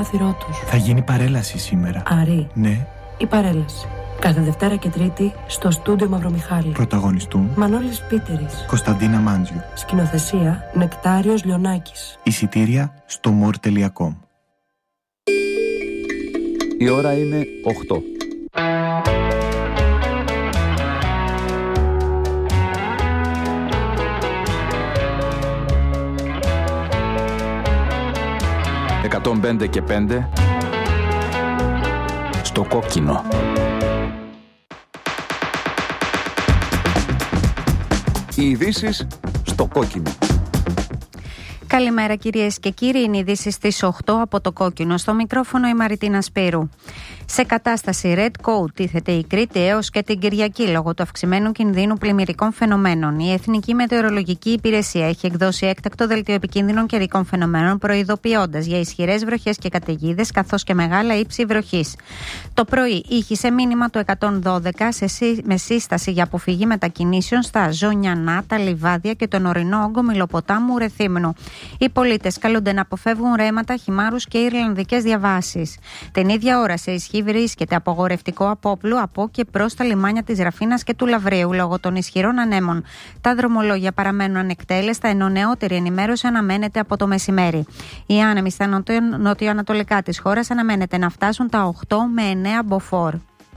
παράθυρό τους. Θα γίνει παρέλαση σήμερα. Άρη. Ναι. Η παρέλαση. Κάθε Δευτέρα και Τρίτη στο στούντιο Μαυρομιχάλη. Πρωταγωνιστούν Μανώλης Πίτερης. Κωνσταντίνα Μάντζιου. Σκηνοθεσία Νεκτάριος Λιονάκης. Εισιτήρια στο more.com. Η ώρα είναι 8. «105 και 5» στο κόκκινο. Οι ειδήσεις στο κόκκινο. Καλημέρα κυρίες και κύριοι, είναι ειδήσεις στις 8 από το κόκκινο. Στο μικρόφωνο η Μαριτίνα Σπύρου. Σε κατάσταση Red Code τίθεται η Κρήτη έως και την Κυριακή λόγω του αυξημένου κινδύνου πλημμυρικών φαινομένων. Η Εθνική Μετεωρολογική Υπηρεσία έχει εκδώσει έκτακτο δελτίο επικίνδυνων καιρικών φαινομένων, προειδοποιώντας για ισχυρές βροχές και καταιγίδες καθώς και μεγάλα ύψη βροχής. Το πρωί ήχησε μήνυμα το 112 με σύσταση για αποφυγή μετακινήσεων στα Ζωνιανά, τα Λιβάδια και τον ορεινό όγκο Μυλοποτάμου Ρεθύμνου. Οι πολίτες καλούνται να αποφεύγουν ρέματα, χυμάρους και ιρλανδικές διαβάσεις. Την ίδια ώρα σε ισχύ βρίσκεται απογορευτικό απόπλου από και προς τα λιμάνια της Ραφίνας και του Λαβρίου λόγω των ισχυρών ανέμων. Τα δρομολόγια παραμένουν ανεκτέλεστα, ενώ νεότερη ενημέρωση αναμένεται από το μεσημέρι. Οι άνεμοι στα νοτιοανατολικά της χώρας αναμένεται να φτάσουν τα 8 με 9 μποφόρ.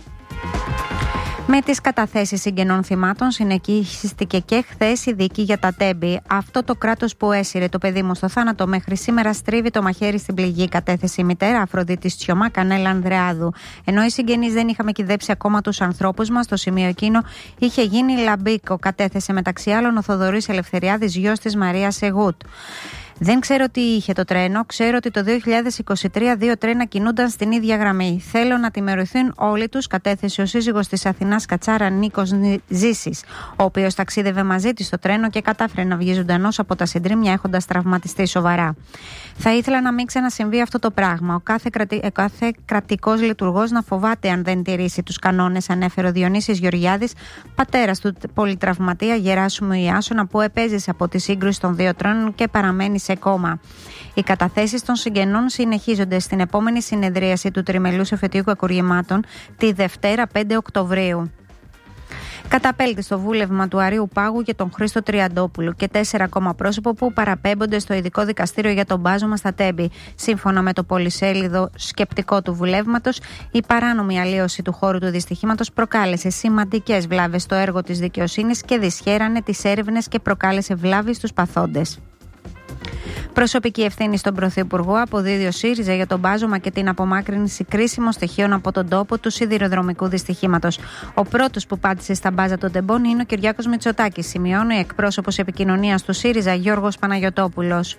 Με τις καταθέσεις συγγενών θυμάτων συνεχίστηκε και χθες η δίκη για τα Τέμπη. Αυτό το κράτος που έσυρε το παιδί μου στο θάνατο μέχρι σήμερα στρίβει το μαχαίρι στην πληγή. Κατέθεσε η μητέρα Αφροδίτης Τσιωμά Κανέλα Ανδρεάδου. Ενώ οι συγγενείς δεν είχαμε κυδέψει ακόμα τους ανθρώπους μας, στο σημείο εκείνο είχε γίνει λαμπίκο. Κατέθεσε μεταξύ άλλων ο Θοδωρής Ελευθεριάδης, γιος της Μαρίας Εγούτ. Δεν ξέρω τι είχε το τρένο, ξέρω ότι το 2023 δύο τρένα κινούνταν στην ίδια γραμμή. Θέλω να τιμωρηθούν όλοι τους, κατέθεσε ο σύζυγος της Αθηνάς Κατσάρα Νίκος Ζήσης, ο οποίος ταξίδευε μαζί της στο τρένο και κατάφερε να βγει ζωντανός από τα συντρίμμια έχοντας τραυματιστεί σοβαρά. Θα ήθελα να μην ξανασυμβεί αυτό το πράγμα. Ο κάθε κρατικός λειτουργός να φοβάται αν δεν τηρήσει τους κανόνες, ανέφερε ο Διονύσης Γεωργιάδης, πατέρας του πολυτραυματία Γεράσιμου Ιάσονα, που επέζησε από τη σύγκρουση των δύο τρένων και παραμένει σε κόμμα. Οι καταθέσεις των συγγενών συνεχίζονται στην επόμενη συνεδρίαση του τριμελούς εφετείου κακουργημάτων τη Δευτέρα 5 Οκτωβρίου. Καταπέλτη στο βούλευμα του Αρείου Πάγου για τον Χρήστο Τριαντόπουλο και 4 ακόμα πρόσωπο που παραπέμπονται στο ειδικό δικαστήριο για τον μπάζωμα στα Τέμπη. Σύμφωνα με το πολυσέλιδο σκεπτικό του βουλεύματος, η παράνομη αλλίωση του χώρου του δυστυχήματος προκάλεσε σημαντικές βλάβες στο έργο της δικαιοσύνης και δυσχέρανε τις έρευνες και προκάλεσε βλάβη στους παθόντες. Προσωπική ευθύνη στον Πρωθυπουργό αποδίδει ο ΣΥΡΙΖΑ για τον μπάζωμα και την απομάκρυνση κρίσιμων στοιχείων από τον τόπο του σιδηροδρομικού δυστυχήματος. Ο πρώτος που πάτησε στα μπάζα των τεμπών είναι ο Κυριάκος Μητσοτάκης, σημειώνει εκπρόσωπος επικοινωνίας του ΣΥΡΙΖΑ Γιώργος Παναγιωτόπουλος.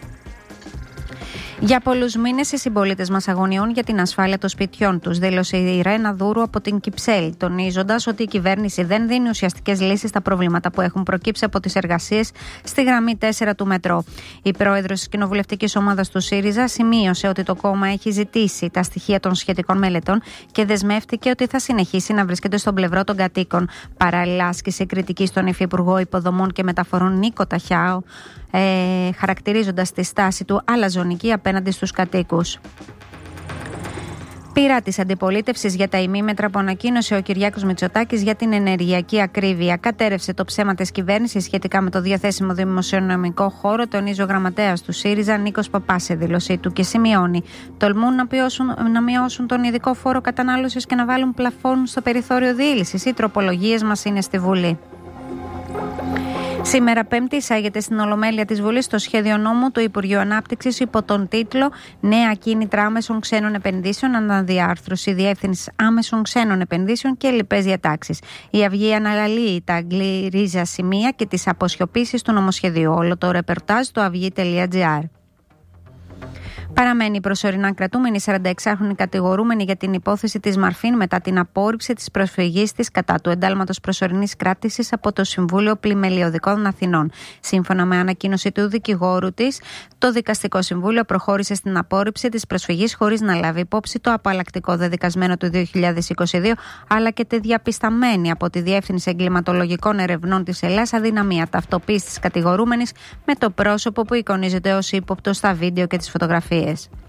Για πολλούς μήνες οι συμπολίτες μας αγωνιούν για την ασφάλεια των σπιτιών τους, δήλωσε η Ρένα Δούρου από την Κυψέλη, τονίζοντας ότι η κυβέρνηση δεν δίνει ουσιαστικές λύσεις στα προβλήματα που έχουν προκύψει από τις εργασίες στη γραμμή 4 του μετρό. Η πρόεδρος της κοινοβουλευτικής ομάδας του ΣΥΡΙΖΑ σημείωσε ότι το κόμμα έχει ζητήσει τα στοιχεία των σχετικών μελετών και δεσμεύτηκε ότι θα συνεχίσει να βρίσκεται στον πλευρό των κατοίκων. Παράλληλα, άσκησε κριτική στον Υφυπουργό Υποδομών και Μεταφορών Νίκο Ταχιάου, χαρακτηρίζοντας τη στάση του αλαζονική απέναντι στους κατοίκους. Πείρα της αντιπολίτευσης για τα ημίμετρα που ανακοίνωσε ο Κυριάκος Μητσοτάκης για την ενεργειακή ακρίβεια. Κατέρευσε το ψέμα της κυβέρνησης σχετικά με το διαθέσιμο δημοσιονομικό χώρο, τονίζει ο γραμματέας του ΣΥΡΙΖΑ Νίκος Παπάς σε δήλωσή του και σημειώνει: τολμούν να μειώσουν τον ειδικό φόρο κατανάλωσης και να βάλουν πλαφόν στο περιθώριο διήλυσης. Οι τροπολογίες μας είναι στη Βουλή. Σήμερα Πέμπτη εισάγεται στην Ολομέλεια της Βουλής το σχέδιο νόμου του Υπουργείου Ανάπτυξης υπό τον τίτλο «Νέα κίνητρα άμεσων ξένων επενδύσεων, αναδιάρθρωση διεύθυνσης άμεσων ξένων επενδύσεων και λοιπές διατάξεις». Η Αυγή αναλύει τα αγγλυρίζα σημεία και τις αποσιωπήσεις του νομοσχεδίου. Όλο το ρεπορτάζ στο avygi.gr. Παραμένει προσωρινά κρατούμενη 46χρονη κατηγορούμενη για την υπόθεση της Μαρφίν μετά την απόρριψη της προσφυγής της κατά του εντάλματος προσωρινής κράτησης από το Συμβούλιο Πλημελιωδικών Αθηνών. Σύμφωνα με ανακοίνωση του δικηγόρου της, το Δικαστικό Συμβούλιο προχώρησε στην απόρριψη της προσφυγής χωρίς να λάβει υπόψη το απαλλακτικό δεδικασμένο του 2022, αλλά και τη διαπισταμένη από τη Διεύθυνση Εγκληματολογικών Ερευνών της Ελλάδας αδυναμία ταυτοποίησης της κατηγορούμενης με το πρόσωπο που εικονίζεται ως ύποπτο στα βίντεο και τις φωτογραφίες.